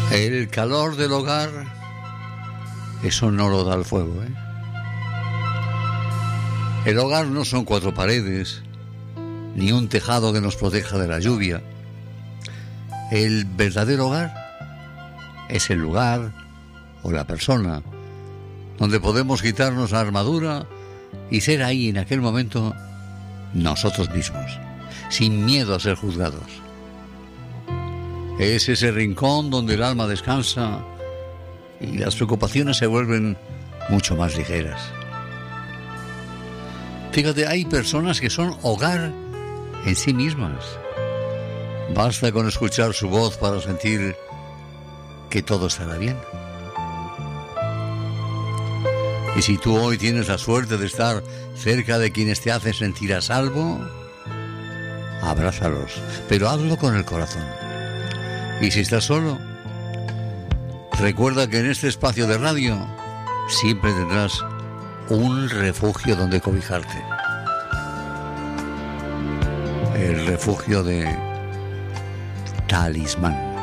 El calor del hogar, eso no lo da el fuego, ¿eh? El hogar no son 4 paredes, ni un tejado que nos proteja de la lluvia. El verdadero hogar es el lugar o la persona donde podemos quitarnos la armadura y ser ahí en aquel momento nosotros mismos, sin miedo a ser juzgados. Es ese rincón donde el alma descansa y las preocupaciones se vuelven mucho más ligeras. Fíjate, hay personas que son hogar en sí mismas. Basta con escuchar su voz para sentir que todo estará bien. Y si tú hoy tienes la suerte de estar cerca de quienes te hacen sentir a salvo, abrázalos, pero hazlo con el corazón. Y si estás solo, recuerda que en este espacio de radio siempre tendrás un refugio donde cobijarte. El refugio de Talismán.